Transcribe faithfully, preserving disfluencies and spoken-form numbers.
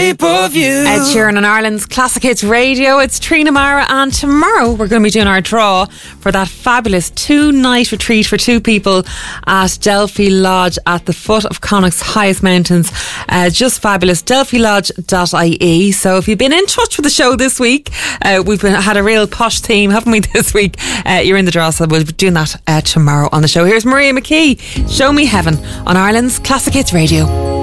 shape of you. Ed Sheeran on Ireland's Classic Hits Radio. It's Trina Mara, and tomorrow we're going to be doing our draw for that fabulous two-night retreat for two people at Delphi Lodge at the foot of Connacht's highest mountains. Uh, just fabulous. delphi lodge dot I E. So if you've been in touch with the show this week, uh, we've been, had a real posh theme, haven't we, this week? Uh, you're in the draw, so we'll be doing that uh, tomorrow on the show. Here's Maria McKee, Show Me Heaven on Ireland's Classic Hits Radio.